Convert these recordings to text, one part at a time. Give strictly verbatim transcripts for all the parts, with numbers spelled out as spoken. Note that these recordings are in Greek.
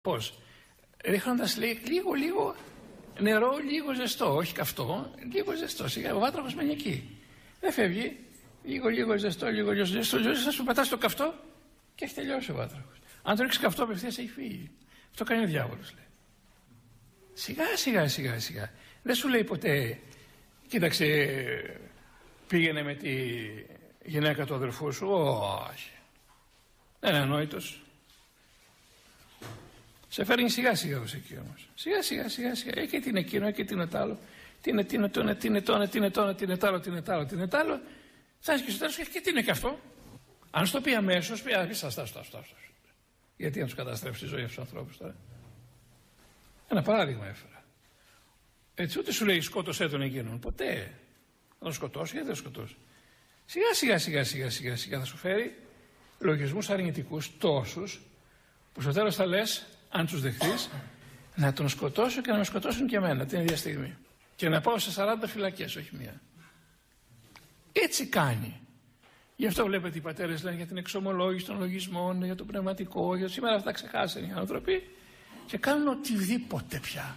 Πώς? Ρίχνοντας λίγο λίγο νερό, λίγο ζεστό, όχι καυτό, λίγο ζεστό. Σιγά ο βάτραχος μένει εκεί. Δεν φεύγει. Λίγο λίγο ζεστό, λίγο λίγο ζεστό. Θα σου πετάς το καυτό και έχει τελειώσει ο βάτραχος. Αν το ρίξεις καυτό απευθείας έχει φύγει. Αυτό κάνει ο διάβολος, λέει. Σιγά σιγά σιγά σιγά. Δεν σου λέει ποτέ, κοίταξε, πήγαινε με τη γυναίκα του αδερφού σου. Όχι. Δεν είναι ανόητος. Σε φέρνει σιγά σιγά ως εκεί όμως. Σιγά σιγά σιγά σιγά. Έχει τι είναι εκείνο, έχει τι είναι τ' άλλο. Τι είναι, τι είναι, τι είναι, τι είναι τ' άλλο, τι είναι τ' άλλο, τι είναι τ' άλλο, τι είναι τ' άλλο, τι είναι τ' άλλο. Φτάνεις και στο τέλος και τι είναι και αυτό. Αν στο πει αμέσως, πει α, στά, στά, στά, στά. Γιατί να τους καταστρέψει τη ζωή στους ανθρώπους τώρα. Ένα παράδειγμα έφερα. Έτσι ούτε σου λέει σκότωσέ τον εκείνον. Ποτέ. Θα τον σκοτώσει, γιατί θα τον σκοτώσει. Σιγά σιγά σιγά σιγά σιγά σιγά θα σου φέρει λογισμούς αρνητικούς τόσους που στο τέλος θα λες, αν τους δεχτείς, να τον σκοτώσω και να με σκοτώσουν και εμένα την ίδια στιγμή. Και να πάω σε σαράντα φυλακές, όχι μία. Έτσι κάνει. Γι' αυτό βλέπετε οι πατέρες λένε για την εξομολόγηση των λογισμών, για το πνευματικό, για σήμερα αυτά ξεχάσανε οι άνθρωποι και κάνουν οτιδήποτε πια.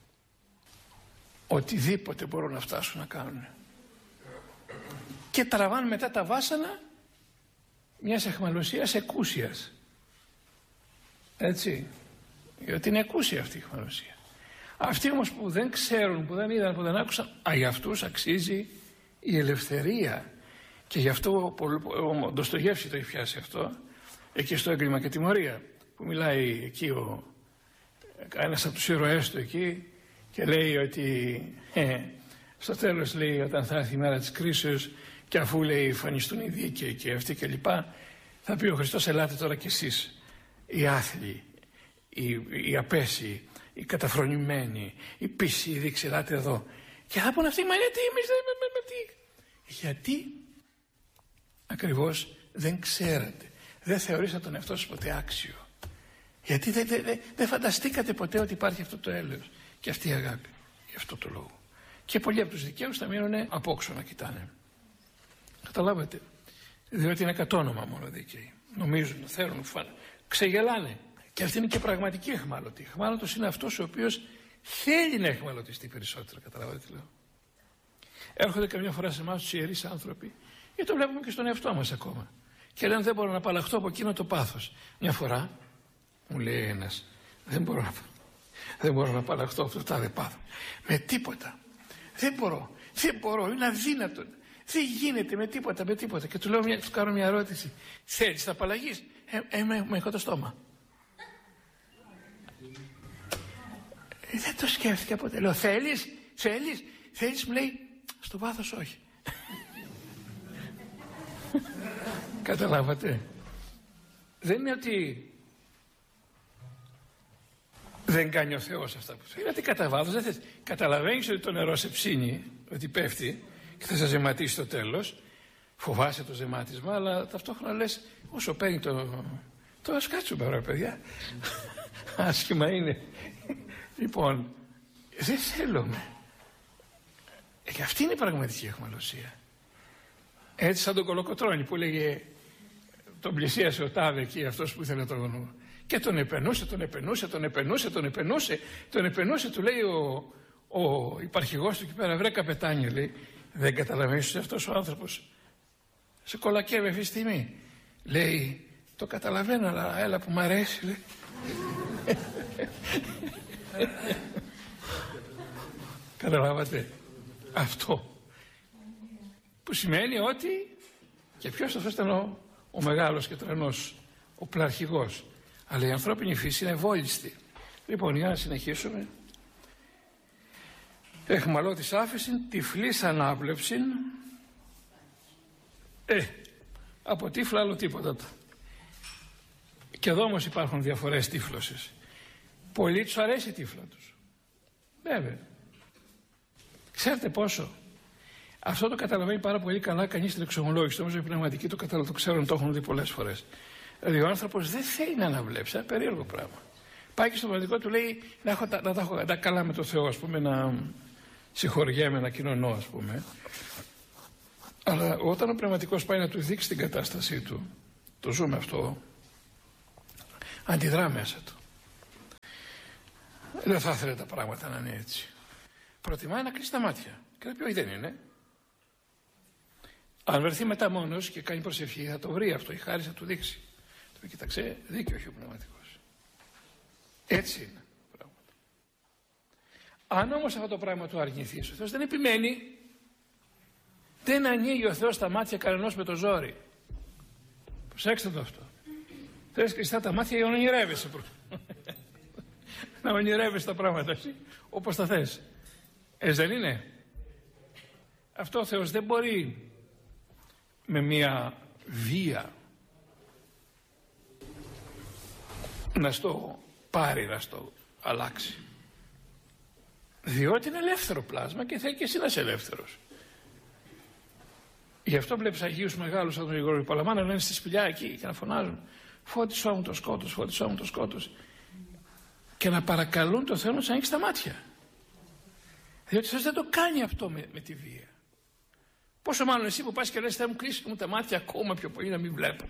Οτιδήποτε μπορούν να φτάσουν να κάνουν. Και τραβάνε μετά τα βάσανα μιας αιχμαλωσίας εκούσιας. Έτσι. Γιατί είναι εκούσια αυτή η αιχμαλωσία. Αυτοί όμως που δεν ξέρουν, που δεν είδαν, που δεν άκουσαν, α, για αυτούς αξίζει η ελευθερία. Και γι' αυτό ο Ντοστογεύσκη το έχει πιάσει αυτό, εκεί στο Έγκλημα και Τιμωρία, που μιλάει εκεί ο, ένας από τους ήρωές του εκεί και λέει ότι ε, στο τέλος λέει όταν θα έρθει η μέρα της κρίσεως και αφού λέει φανιστούν οι δίκαιοι και αυτοί και λοιπά, θα πει ο Χριστός ελάτε τώρα κι εσείς οι άθλοι, οι, οι απέσιοι, οι καταφρονημένοι, οι πίσοι, οι δείξοι, ελάτε εδώ. Και θα πούνε αυτοί, μα γιατί εμείς δεν με, με, τι. Γιατί ακριβώς δεν ξέρατε, δεν θεωρήσατε τον εαυτό σας ποτέ άξιο. Γιατί δεν δε, δε, δε φανταστήκατε ποτέ ότι υπάρχει αυτό το έλεος και αυτή η αγάπη. Γι' αυτό το λόγο. Και πολλοί από τους δικαίους θα μείνουν απόξω να κοιτάνε. Καταλάβατε. Διότι είναι κατόνομα μόνο δίκαιοι. Νομίζουν, θέλουν, φάνε. Ξεγελάνε. Και αυτή είναι και πραγματική αιχμάλωτη. Αιχμάλωτος είναι αυτός ο οποίος θέλει να αιχμαλωτιστεί περισσότερο. Καταλάβατε τι λέω. Έρχονται καμιά φορά σε εμάς τους ιερείς άνθρωποι, και το βλέπουμε και στον εαυτό μας ακόμα. Και λένε δεν μπορώ να απαλλαχθώ από εκείνο το πάθος. Μια φορά μου λέει ένας, δεν μπορώ να, δεν μπορώ να απαλλαχθώ από το τάδε πάθος. Με τίποτα. Δεν μπορώ. Δεν μπορώ. Είναι αδύνατο. Δεν γίνεται με τίποτα, με τίποτα. Και του λέω, μια, του κάνω μια ερώτηση. Θέλεις να απαλλαγείς? Ε, ε, με, με έχω το στόμα. Ε, δεν το σκέφτηκα ποτέ. Λέω, θέλεις, θέλεις, θέλεις, μου λέει, στο βάθος όχι. Καταλάβατε. Δεν είναι ότι δεν κάνει ο Θεός αυτά που θέλει. Είναι ότι κατά βάθος δεν θες. Καταλαβαίνεις ότι το νερό σε ψήνει, ότι πέφτει και θα σε ζεματίσει στο τέλος. Φοβάσαι το ζεμάτισμα, αλλά ταυτόχρονα λες όσο παίρνει το... το ας κάτσουμε ρε παιδιά. Άσχημα είναι. Λοιπόν, δεν θέλουμε. Και αυτή είναι η πραγματική αιχμαλωσία. Έτσι σαν τον Κολοκοτρώνη που λέγε τον πλησίασε ο τάδε εκεί αυτός που ήθελε τον... και τον επενούσε, τον επενούσε, τον επενούσε, τον επενούσε, τον επενούσε, του λέει ο, ο υπαρχηγός του εκεί πέρα, βρε καπετάνιο, λέει, δεν καταλαβαίνεις ότι αυτός ο άνθρωπος σε κολακεύει αυτή τη στιγμή. Λέει, το καταλαβαίνω, αλλά έλα που μ' αρέσει, λέει. Καταλάβατε αυτό. Που σημαίνει ότι και ποιος αυτός ήταν ο, ο μεγάλος και τρανός, ο πλαρχηγός. Αλλά η ανθρώπινη φύση είναι βόλιστη. Λοιπόν, για να συνεχίσουμε. Εχμαλώτης άφησιν, τυφλής ανάπλευσιν. Ε, από τύφλα άλλο τίποτα. Και εδώ όμως υπάρχουν διαφορές τύφλωσης. Πολλοί τους αρέσει η τύφλα τους. Βέβαια. Ξέρετε πόσο. Αυτό το καταλαβαίνει πάρα πολύ καλά κανείς στην εξομολόγηση. Νομίζω οι πνευματικοί το καταλαβαίνουν, το ξέρουν, το έχουν δει πολλές φορές. Δηλαδή ο άνθρωπος δεν θέλει να αναβλέψει. Ένα περίεργο πράγμα. Πάει και στο πνευματικό του λέει να, έχω, να τα έχω τα καλά με το Θεό, ας πούμε, να συγχωριέμαι, να κοινωνώ, ας πούμε. Αλλά όταν ο πνευματικός πάει να του δείξει την κατάστασή του, το ζούμε αυτό, αντιδρά μέσα του. Δεν θα ήθελε τα πράγματα να είναι έτσι. Προτιμάει να κλείσει τα μάτια και να πει όχι, δεν είναι. Αν βρεθεί μετά μόνος και κάνει προσευχή, θα το βρει αυτό, η χάρις θα του δείξει. Το πει, κοίταξε, δίκιο έχει ο πνευματικός. Έτσι είναι πράγματα. Αν όμως αυτό το πράγμα του αρνηθείς, ο Θεός δεν επιμένει. Δεν ανοίγει ο Θεός τα μάτια κανενός με το ζόρι. Προσέξτε το αυτό. Θες κλειστά τα μάτια για να ονειρεύεσαι. Να ονειρεύεσαι τα πράγματα εσύ, όπως τα θες. Έτσι δεν είναι? Αυτό ο Θεός δεν μπορεί με μια βία να στο πάρει, να στο αλλάξει. Διότι είναι ελεύθερο πλάσμα και θέλει και εσύ να είσαι ελεύθερος. Γι' αυτό βλέπεις Αγίους μεγάλους σαν τον Γρηγόριο Παλαμά να λένε στη σπηλιά εκεί και να φωνάζουν φώτισό μου το σκότος, φώτισό μου το σκότος, και να παρακαλούν το Θεό να τους ανοίξει τα μάτια. Διότι ο Θεός δεν το κάνει αυτό με, με τη βία. Πόσο μάλλον εσύ που πας και λες Θεέ μου κλείσει μου τα μάτια ακόμα πιο πολύ να μην βλέπω.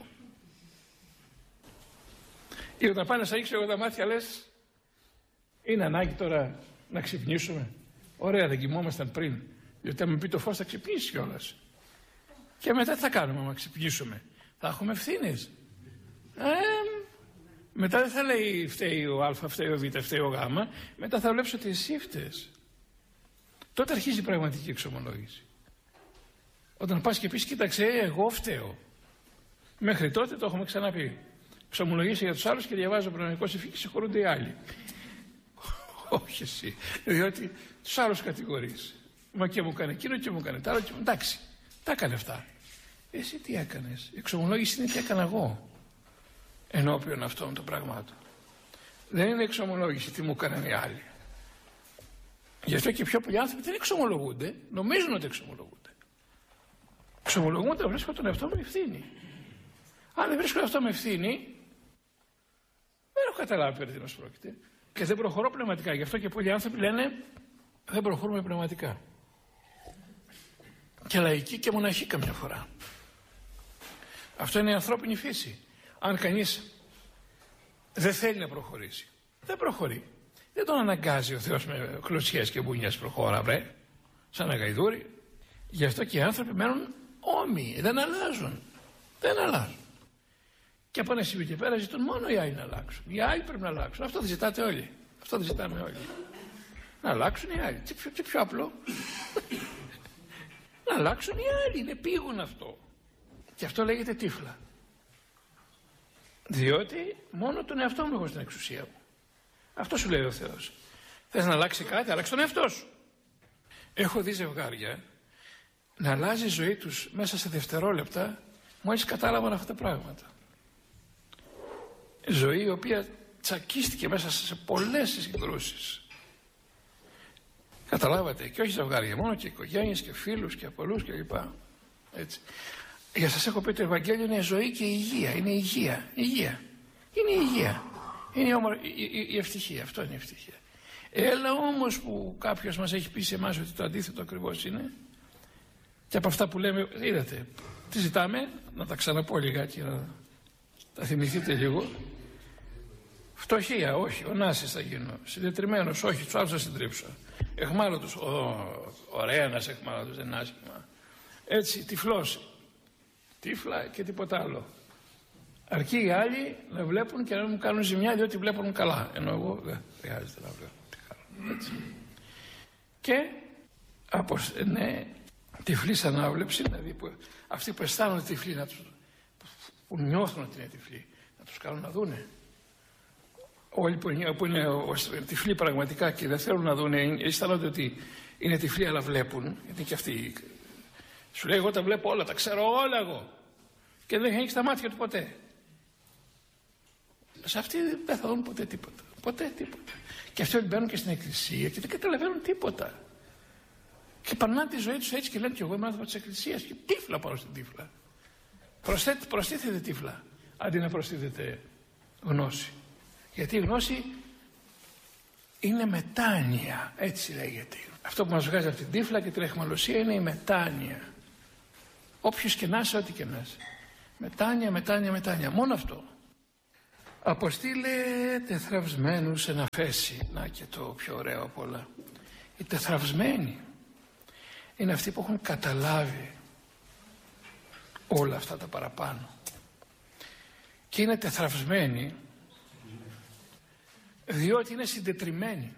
Ή όταν πάνε να σου ανοίξω εγώ τα μάτια λες είναι ανάγκη τώρα να ξυπνήσουμε. Ωραία, δεν κοιμόμασταν πριν. Διότι αν με πει το φως θα ξυπνήσει κιόλας. Και μετά τι θα κάνουμε άμα ξυπνήσουμε? Θα έχουμε ευθύνες. Ε, μετά δεν θα λέει φταίει ο Α, φταίει ο Β, φταίει ο Γ. Μετά θα βλέπεις ότι εσύ φταίς. Τότε αρχίζει η πραγματική εξομολόγηση. Όταν πας και πεις κοίταξε εγώ φταίω. Μέχρι τότε το έχουμε ξαναπεί. Εξομολογήσει για τους άλλους και διαβάζω πνευματικό εφή και συγχωρούνται οι άλλοι. Όχι εσύ. Διότι τους άλλους κατηγορείς. Μα και μου έκανε εκείνο και μου έκανε τ' άλλο και μου εντάξει. Τα έκανε αυτά. Εσύ τι έκανες? Η εξομολόγηση είναι τι έκανα εγώ ενώπιον αυτών των πραγμάτων. Δεν είναι εξομολόγηση τι μου έκαναν οι άλλοι. Γι' αυτό και πιο πολλοί άνθρωποι δεν εξομολογούνται, νομίζουν ότι εξομολογούνται. Εξομολογούνται να βρίσκω τον εαυτό μου ευθύνη. Αν δεν βρίσκω τον εαυτό μου ευθύνη, δεν έχω καταλάβει περί τίνος πρόκειται. Και δεν προχωρώ πνευματικά. Γι' αυτό και πολλοί άνθρωποι λένε δεν προχωρούμε πνευματικά. Και λαϊκοί και μοναχοί καμιά φορά. Αυτό είναι η ανθρώπινη φύση. Αν κανείς δεν θέλει να προχωρήσει, δεν προχωρεί. Δεν τον αναγκάζει ο Θεός με κλωτσιές και μπουνιές προχώρα, βρε, σαν ένα γαϊδούρι. Γι' αυτό και οι άνθρωποι μένουν όμοιοι, δεν αλλάζουν. Δεν αλλάζουν. Και από ένα σημείο και πέρα ζητούν μόνο οι άλλοι να αλλάξουν. Οι άλλοι πρέπει να αλλάξουν. Αυτό δεν ζητάτε όλοι. Αυτό δεν ζητάμε όλοι. Να αλλάξουν οι άλλοι. Τι πιο, τι πιο απλό. Να αλλάξουν οι άλλοι. Είναι πήγον αυτό. Και αυτό λέγεται τύφλα. Διότι μόνο τον εαυτό μου έχω στην εξουσία μου. Αυτό σου λέει ο Θεός. Θες να αλλάξει κάτι, αλλάξει τον εαυτό σου. Έχω δει ζευγάρια να αλλάζει η ζωή τους μέσα σε δευτερόλεπτα μόλις κατάλαβαν αυτά τα πράγματα. Ζωή η οποία τσακίστηκε μέσα σε πολλές συγκρούσεις. Καταλάβατε, και όχι ζευγάρια μόνο, και οικογένειες και φίλους και πολλούς και λοιπά. Έτσι. Για σας έχω πει το Ευαγγέλιο είναι ζωή και υγεία. Είναι υγεία. Υγεία. Είναι η υγεία. Είναι η, ομο... η, η, η ευτυχία. Αυτό είναι η ευτυχία. Έλα όμως που κάποιος μας έχει πει σε εμάς ότι το αντίθετο ακριβώς είναι. Και από αυτά που λέμε, είδατε, τι ζητάμε, να τα ξαναπώ λιγάκι, να τα θυμηθείτε λίγο. Φτωχία, όχι, ο Νάσης θα γίνω. Συντετριμμένος, όχι, τους άλλους θα συντρίψω. Εχμάλωτος, ωραία να είσαι εχμάλωτος, δεν είναι άσχημα. Έτσι, τυφλός, τύφλα και τίποτα άλλο. Αρκεί οι άλλοι να βλέπουν και να μου κάνουν ζημιά διότι βλέπουν καλά. Ενώ εγώ δεν χρειάζεται να βλέπω. Έτσι. Και από ναι, τυφλής ανάβλεψη, δηλαδή που, αυτοί που αισθάνονται τυφλοί, να τους, που νιώθουν ότι είναι τυφλοί, να τους κάνουν να δούνε. Όλοι που είναι, που είναι τυφλοί πραγματικά και δεν θέλουν να δούνε, αισθάνονται ότι είναι τυφλοί αλλά βλέπουν, γιατί και αυτοί σου λέει εγώ τα βλέπω όλα, τα ξέρω όλα εγώ και δεν έχει τα μάτια του ποτέ. Σε αυτοί δεν θα δουν ποτέ τίποτα. Ποτέ τίποτα. Και αυτοί μπαίνουν και στην εκκλησία και δεν καταλαβαίνουν τίποτα. Και περνάνε τη ζωή τους έτσι και λένε και εγώ είμαι άνθρωπος της εκκλησίας και τύφλα πάω στην τύφλα. Προσθέτει, προστίθεται τύφλα αντί να προστίθεται γνώση. Γιατί η γνώση είναι μετάνοια, έτσι λέγεται. Αυτό που μας βγάζει από την τύφλα και την αιχμαλωσία είναι η μετάνοια. Όποιος και να είσαι, ό,τι και να είσαι. Μετάνοια, μετάνοια, μετάνοια. Μόνο αυτό. Αποστείλε τεθραυσμένους εν αφέση. Να και το πιο ωραίο από όλα. Οι τεθραυσμένοι είναι αυτοί που έχουν καταλάβει όλα αυτά τα παραπάνω. Και είναι τεθραυσμένοι διότι είναι συντετριμμένοι.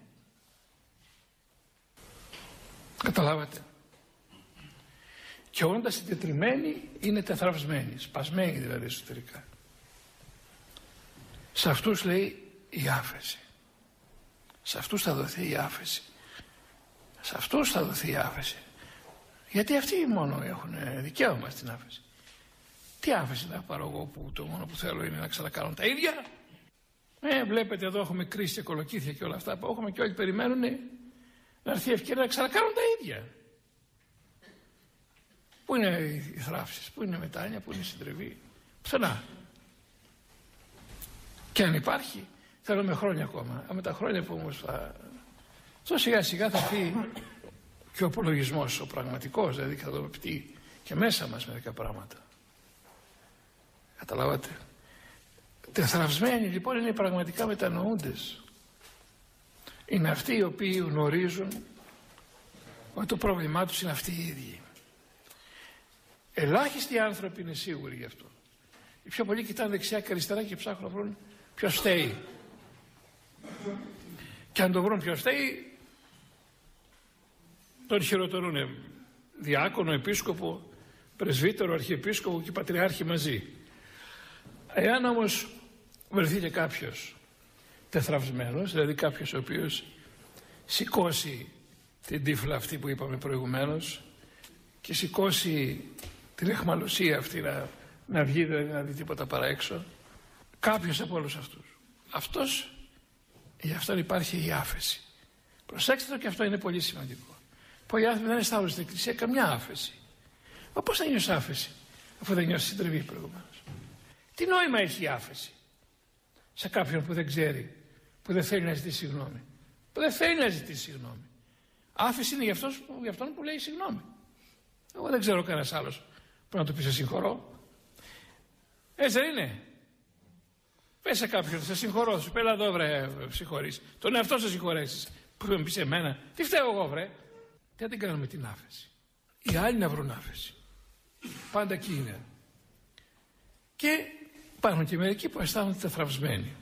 Καταλάβατε. Και όντας συντετριμμένοι είναι τεθραυσμένοι, σπασμένοι δηλαδή εσωτερικά. Σε αυτούς λέει η άφεση. Σε αυτούς θα δοθεί η άφεση. Σε αυτούς θα δοθεί η άφεση. Γιατί αυτοί μόνο έχουν δικαίωμα στην άφεση. Τι άφεση να πάρω εγώ που το μόνο που θέλω είναι να ξανακάνω τα ίδια. Ε, βλέπετε εδώ έχουμε κρίση και κολοκύθια και όλα αυτά που έχουμε και όλοι περιμένουν να έρθει η ευκαιρία να ξανακάνουν τα ίδια. Πού είναι οι θράψεις, πού είναι η μετάνοια, πού είναι η συντριβή. Πουθενά. Και αν υπάρχει θέλουμε χρόνια ακόμα. Με τα χρόνια που όμως θα... Αυτό σιγά σιγά θα πει και ο απολογισμός, ο πραγματικός, δηλαδή θα το πει και μέσα μας μερικά πράγματα. Καταλάβατε. Τεθραυσμένοι λοιπόν είναι οι πραγματικά μετανοούντες. Είναι αυτοί οι οποίοι γνωρίζουν ότι το πρόβλημά τους είναι αυτοί οι ίδιοι. Ελάχιστοι άνθρωποι είναι σίγουροι γι' αυτό. Οι πιο πολλοί κοιτάνε δεξιά και αριστερά και ψάχνουν να βρουν ποιος φταίει. Και αν το βρουν ποιος φταίει, τον χειροτερούν διάκονο, επίσκοπο, πρεσβύτερο, αρχιεπίσκοπο και πατριάρχη μαζί. Εάν όμως βρεθεί και κάποιος τεθραυσμένος, δηλαδή κάποιος ο οποίος σηκώσει την τύφλα αυτή που είπαμε προηγουμένως και σηκώσει την αιχμαλωσία αυτή να, να βγει, δηλαδή να δει τίποτα παρά έξω, κάποιος από όλους αυτούς, αυτός, γι' αυτόν υπάρχει η άφεση. Προσέξτε το, και αυτό είναι πολύ σημαντικό. Πολλοί άνθρωποι δεν αισθάνονται στην Εκκλησία καμιά άφεση. Μα πώς θα νιώσει άφεση αφού δεν νιώσει συντριβή προηγουμένως? Τι νόημα έχει η άφεση σε κάποιον που δεν ξέρει, που δεν θέλει να ζητήσει συγγνώμη, που δεν θέλει να ζητήσει συγγνώμη? Άφεση είναι για, αυτός, για αυτόν που λέει συγγνώμη. Εγώ δεν ξέρω κανένας άλλος που να του πει σε συγχωρώ. Έτσι δεν είναι? Πες σε κάποιον, σε συγχωρώ, σου πει έλα εδώ βρε, συγχωρείς. Τον εαυτό σου συγχωρέσεις. Που με πεις εμένα, τι φταίω εγώ βρε? Τι θα την κάνουμε την άφεση? Οι άλλοι να βρουν άφεση. Πάντα εκεί είναι. Και υπάρχουν και μερικοί που αισθάνονται τεθραυσμένοι.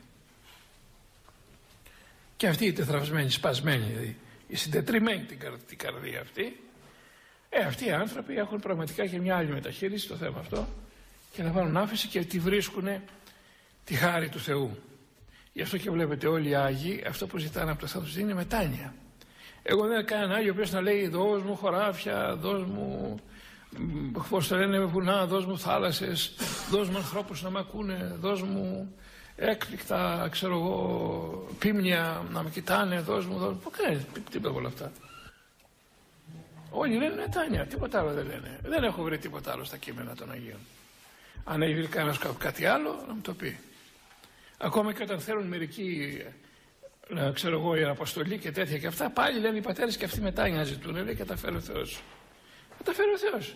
Και αυτοί οι τεθραυσμένοι, σπασμένοι, δηλαδή, οι συντετριμμένοι την, καρ, την καρδία αυτή, ε, αυτοί οι άνθρωποι έχουν πραγματικά και μια άλλη μεταχείριση στο θέμα αυτό και λαμβάνουν άφεση και τη βρίσκουν τη χάρη του Θεού. Γι' αυτό και βλέπετε όλοι οι Άγιοι αυτό που ζητάνε από το Θεό τους είναι μετάνοια. Εγώ δεν έκανα Άγιο ο οποίος να λέει δώσ' μου χωράφια, δώσ' μου, πώς το λένε, βουνά, δώσ' μου θάλασσες, δώσ' μου ανθρώπους να με ακούνε, δώσ' μου έκπληκτα, ξέρω εγώ, πίμνια να με κοιτάνε, δώσ' μου, δώσ' μου. Πού κάνεις, τίποτα από όλα αυτά. Όλοι λένε μετάνοια, τίποτα άλλο δεν λένε. Δεν έχω βρει τίποτα άλλο στα κείμενα των Αγίων. Αν έχει βρει κανένας κάτι άλλο, να μου το πει. Ακόμα και όταν θέλουν μερικοί, να ξέρω εγώ, η αποστολή και τέτοια και αυτά, πάλι λένε οι πατέρες και αυτοί μετάνοια να ζητούν. Λέει, καταφέρει ο Θεός. Καταφέρει ο Θεός.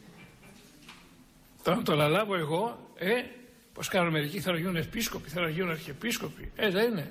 Τώρα το λαλάβω εγώ, ε, πως κάνουν μερικοί, θέλουν να γίνουν επίσκοποι, θέλουν να γίνουν αρχιεπίσκοποι. Ε, δεν είναι.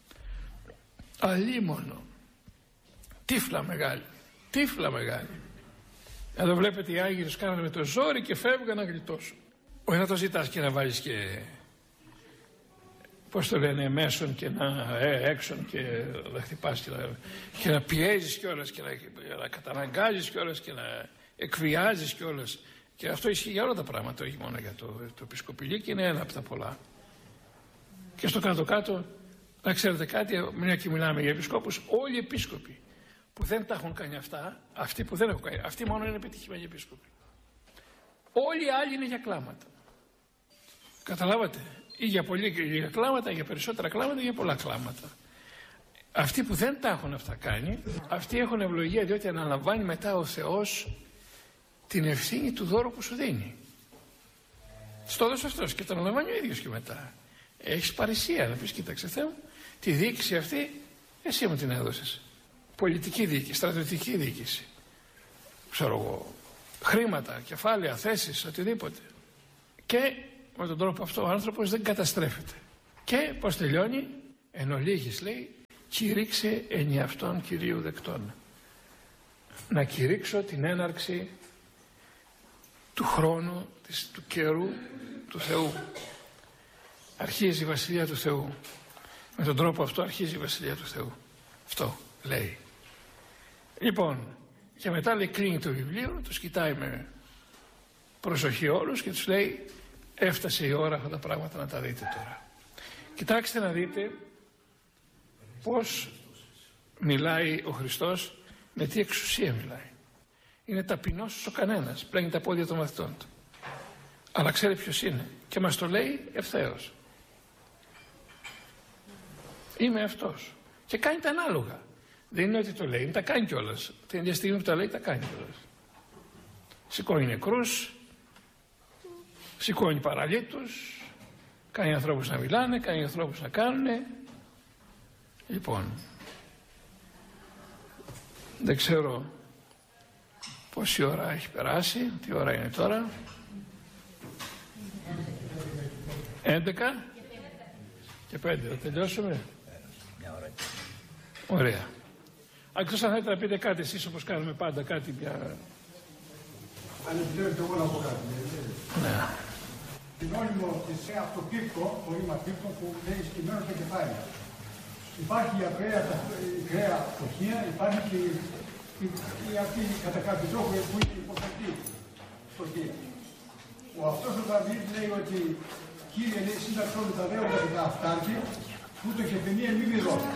Αλίμονο. Τύφλα μεγάλη. Τύφλα μεγάλη. Εδώ βλέπετε οι Άγιοι τους κάνανε με το ζόρι και φεύγαν να γλιτώσουν. Όχι να το ζητάς και να βάλεις και, πώς το λένε, μέσον και να ε, έξον και να χτυπάς και να, και να πιέζεις κιόλας και να, να καταναγκάζεις κιόλας και να εκβιάζεις κιόλας. Και αυτό ισχύει για όλα τα πράγματα, όχι μόνο για το, το επισκοπηλί, και είναι ένα από τα πολλά. Και στο κάτω-κάτω, να ξέρετε κάτι, μια και μιλάμε για επισκόπους, όλοι οι επίσκοποι που δεν τα έχουν κάνει αυτά, αυτοί που δεν έχουν κάνει, αυτοί μόνο είναι επιτυχημένοι επίσκοποι. Όλοι οι άλλοι είναι για κλάματα. Καταλάβατε? Ή για, πολύ, για κλάματα, για περισσότερα κλάματα, ή για πολλά κλάματα. Αυτοί που δεν τα έχουν αυτά κάνει, αυτοί έχουν ευλογία, διότι αναλαμβάνει μετά ο Θεός την ευθύνη του δώρου που σου δίνει. Στο έδωσε αυτός και τον αναλαμβάνει ο ίδιος και μετά. Έχεις παρησία να πεις, κοίταξε Θεέ μου, τη διοίκηση αυτή εσύ μου την έδωσες. Πολιτική διοίκηση, στρατιωτική διοίκηση, ξέρω εγώ, χρήματα, κεφάλαια, θέσεις, οτιδήποτε. Και με τον τρόπο αυτό ο άνθρωπος δεν καταστρέφεται. Και πώς τελειώνει? Εν ολίγης λέει, κηρύξε εν εαυτόν Κυρίου δεκτών. Να κηρύξω την έναρξη του χρόνου, της, του καιρού του Θεού. Αρχίζει η Βασιλεία του Θεού. Με τον τρόπο αυτό αρχίζει η Βασιλεία του Θεού. Αυτό λέει. Λοιπόν, και μετά λέει, κλείνει το βιβλίο, τους κοιτάει με προσοχή όλους και τους λέει, έφτασε η ώρα αυτά τα πράγματα να τα δείτε τώρα. Κοιτάξτε να δείτε πώς μιλάει ο Χριστός, με τι εξουσία μιλάει. Είναι ταπεινός ο κανένας, πλένει τα πόδια των μαθητών του. Αλλά ξέρει ποιος είναι και μας το λέει ευθέως. Είμαι αυτός. Και κάνει τα ανάλογα. Δεν είναι ότι το λέει, τα κάνει κιόλας. Την ίδια στιγμή που τα λέει, τα κάνει κιόλας. Σηκώνει νεκρούς, σηκώνει παραλίτους, κάνει ανθρώπους να μιλάνε, κάνει ανθρώπους να κάνουνε. Λοιπόν, δεν ξέρω πόση ώρα έχει περάσει, τι ώρα είναι τώρα. έντεκα και πέντε, θα τελειώσουμε. Ωραία. Εκτός αν θέλετε να πείτε κάτι εσείς, όπως κάνουμε πάντα, κάτι πια. Αν επιτρέπετε εγώ να πω κάτι. Ναι. Συνώνυμο της αυτοπίπτω, το ρήμα πίπτω που λέει σκυμμένο στο κεφάλι. Υπάρχει η ακραία, η ακραία φτωχία, υπάρχει και η, η, η, αυτή κατά κάποιο τρόπο που είναι υποθετή φτωχία. Ο αυτός ο Δαβίδ λέει ότι Κύριε, λέει, σύνταξε όλοι τα δέοντα και τα αυτάρκη, που το χεφενία μη μηδώσει.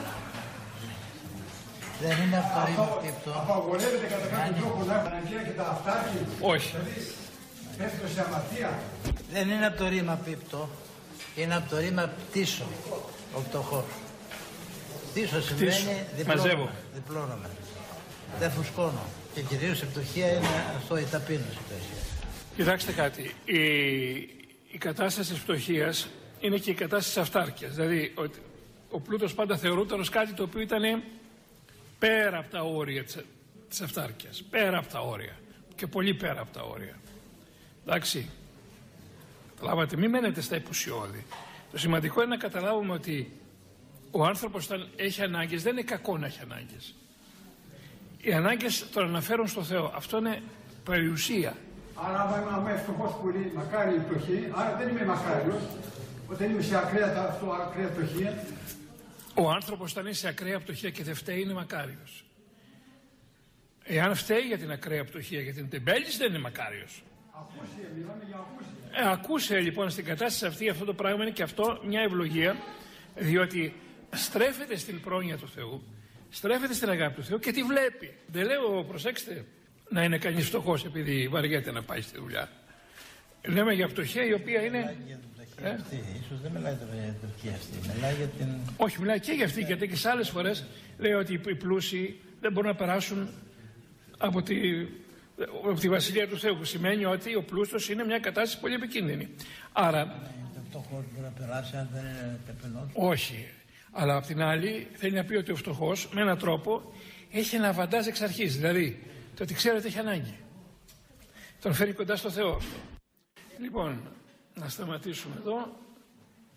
Δεν είναι αυτό ρήμα πίπτο. Απαγορεύεται κατά κάποιο τρόπο να έχουν αναγκαία και τα αυτάρκη. Όχι. Δηλαδή, πέφτω σε αμαρτία. Δεν είναι από το ρήμα πίπτο, είναι από το ρήμα πτήσω, ο πτωχός. Πτήσω σημαίνει διπλώνομαι, διπλώνομαι. Δεν φουσκώνω. Και κυρίως η πτωχία είναι αυτό, η ταπείνωση πτωχία. Κοιτάξτε κάτι, η, η κατάσταση της φτωχίας είναι και η κατάσταση της αυτάρκειας. Δηλαδή, ο, ο πλούτος πάντα θεωρούταν ως κάτι το οποίο ήταν πέρα από τα όρια της, της αυτάρκειας. Πέρα από τα όρια. Και πολύ πέρα από τα όρια. Εντάξει. Καταλάβατε, μην μένετε στα υπουσιώδη. Το σημαντικό είναι να καταλάβουμε ότι ο άνθρωπος όταν έχει ανάγκες δεν είναι κακό να έχει ανάγκες. Οι ανάγκες τον αναφέρουν στο Θεό. Αυτό είναι περιουσία. Άρα, άμα είμαι φτωχός πολύ, μακάρι η φτωχή, άρα δεν είμαι μακάριος, όταν είμαι σε ακραία, αυτό, ακραία φτωχία. Ο άνθρωπος όταν είναι σε ακραία φτωχία και δεν φταίει είναι μακάριος. Εάν φταίει για την ακραία φτωχία, για την τεμπέλης, δεν είναι μακάριος. Ακούσια, μιλάμε για ακούσια. Ε, ακούσε λοιπόν στην κατάσταση αυτή αυτό το πράγμα είναι και αυτό μια ευλογία, διότι στρέφεται στην πρόνοια του Θεού, στρέφεται στην αγάπη του Θεού και τη βλέπει. Δεν λέω, προσέξτε, να είναι κανείς φτωχός επειδή βαριέται να πάει στη δουλειά. Λέμε για φτωχία η οποία είναι. Για την φτωχία ε? αυτή. Ίσως δεν μιλάει για την φτωχία αυτή. Μιλάει για την. Όχι, μιλάει και για αυτή, γιατί και σε άλλες φορές λέει ότι οι πλούσιοι δεν μπορούν να περάσουν από τη, από τη Βασιλεία του Θεού. Που σημαίνει ότι ο πλούστος είναι μια κατάσταση πολύ επικίνδυνη. Άρα. Ο φτωχός μπορεί να περάσει αν δεν είναι ταπεινός. Όχι. Αλλά απ' την άλλη θέλει να πει ότι ο φτωχός με έναν τρόπο έχει ένα αβαντάζ εξ αρχής. Δηλαδή το ότι ξέρει ότι έχει ανάγκη. Τον φέρει κοντά στο Θεό αυτό. Λοιπόν, να σταματήσουμε εδώ.